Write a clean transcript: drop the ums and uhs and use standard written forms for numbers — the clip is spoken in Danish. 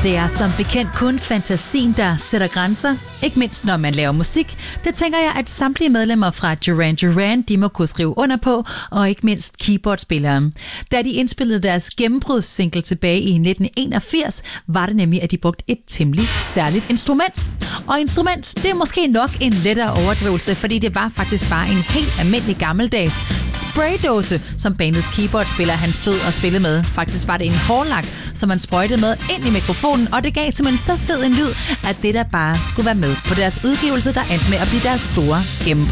Det er som bekendt kun fantasien, der sætter grænser. Ikke mindst når man laver musik. Det tænker jeg, at samtlige medlemmer fra Duran Duran, de må kunne skrive under på, og ikke mindst keyboardspillere. Da de indspillede deres gennembrudssingle tilbage i 1981, var det nemlig, at de brugte et temmelig særligt instrument. Og instrument, det er måske nok en lettere overdrivelse, fordi det var faktisk bare en helt almindelig gammeldags spraydåse, som bandets keyboardspiller han stod og spillede med. Faktisk var det en hårlak, som man sprøjtede med ind i mikrofonen, og det gav simpelthen så fed en lyd, at det der bare skulle være med på deres udgivelse, der endte med at blive deres store gennembrud.